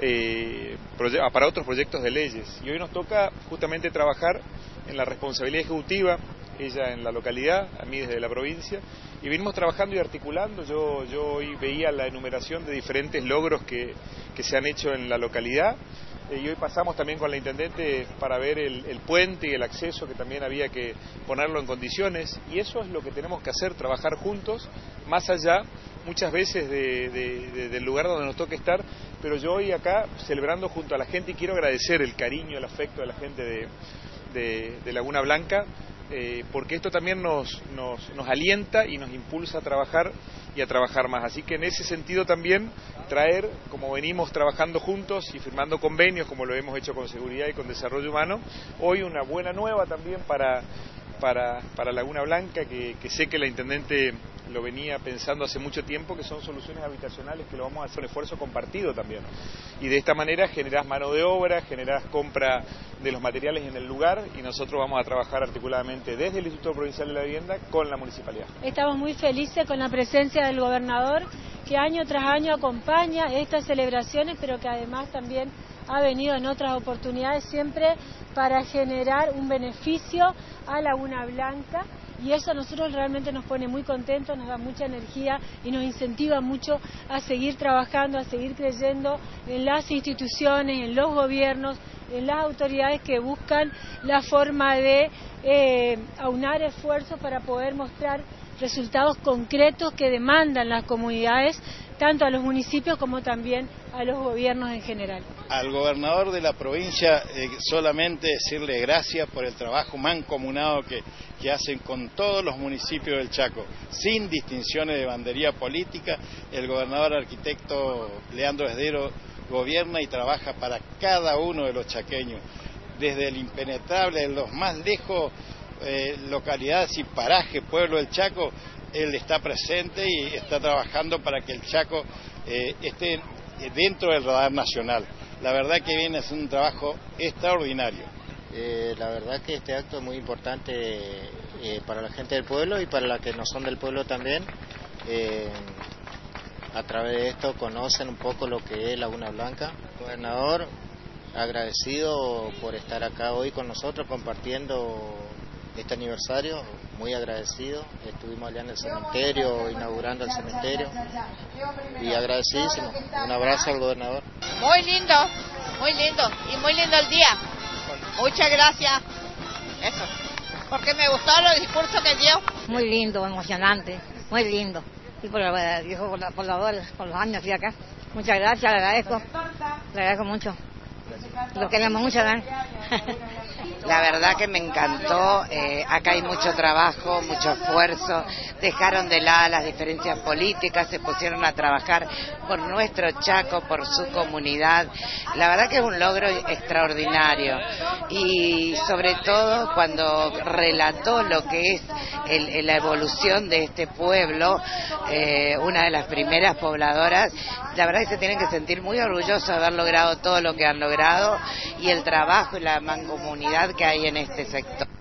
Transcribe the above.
para otros proyectos de leyes. Y hoy nos toca justamente trabajar en la responsabilidad ejecutiva, ella en la localidad, a mí desde la provincia, y venimos trabajando y articulando. Yo hoy veía la enumeración de diferentes logros que se han hecho en la localidad, y hoy pasamos también con la intendente para ver el puente y el acceso, que también había que ponerlo en condiciones, y eso es lo que tenemos que hacer, trabajar juntos, más allá muchas veces del lugar donde nos toca estar. Pero yo hoy acá celebrando junto a la gente, y quiero agradecer el cariño, el afecto de la gente de Laguna Blanca, porque esto también nos alienta y nos impulsa a trabajar y a trabajar más. Así que en ese sentido también traer, como venimos trabajando juntos y firmando convenios, como lo hemos hecho con seguridad y con desarrollo humano, hoy una buena nueva también para Laguna Blanca, que sé que la intendente lo venía pensando hace mucho tiempo, que son soluciones habitacionales, que lo vamos a hacer un esfuerzo compartido también. Y de esta manera generás mano de obra, generás compra de los materiales en el lugar, y nosotros vamos a trabajar articuladamente desde el Instituto Provincial de la Vivienda con la Municipalidad. Estamos muy felices con la presencia del gobernador, que año tras año acompaña estas celebraciones, pero que además también ha venido en otras oportunidades siempre para generar un beneficio a Laguna Blanca, y eso a nosotros realmente nos pone muy contentos, nos da mucha energía y nos incentiva mucho a seguir trabajando, a seguir creyendo en las instituciones, en los gobiernos, en las autoridades que buscan la forma de aunar esfuerzos para poder mostrar resultados concretos que demandan las comunidades, tanto a los municipios como también a los gobiernos en general. Al gobernador de la provincia solamente decirle gracias por el trabajo mancomunado que hacen con todos los municipios del Chaco, sin distinciones de bandería política. El gobernador arquitecto Leandro Esdero gobierna y trabaja para cada uno de los chaqueños, desde el impenetrable, de los más lejos, localidades y parajes, pueblo del Chaco. Él está presente y está trabajando para que el Chaco esté dentro del radar nacional. La verdad que viene a hacer un trabajo extraordinario. La verdad que este acto es muy importante para la gente del pueblo y para los que no son del pueblo también. A través de esto conocen un poco lo que es Laguna Blanca. Gobernador, agradecido por estar acá hoy con nosotros compartiendo este aniversario, muy agradecido. Estuvimos allá en el cementerio, inaugurando el cementerio, y agradecidísimo. Un abrazo al gobernador. Muy lindo y muy lindo el día. Muchas gracias. Eso, porque me gustó el discurso que dio. Muy lindo, emocionante, muy lindo. Y por los años de acá. Muchas gracias, le agradezco mucho. Lo queremos mucho, ¿verdad? La verdad que me encantó, acá hay mucho trabajo, mucho esfuerzo, dejaron de lado las diferencias políticas, se pusieron a trabajar por nuestro Chaco, por su comunidad. La verdad que es un logro extraordinario, y sobre todo cuando relató lo que es la evolución de este pueblo, una de las primeras pobladoras. La verdad que se tienen que sentir muy orgullosos de haber logrado todo lo que han logrado, y el trabajo y la mancomunidad que hay en este sector.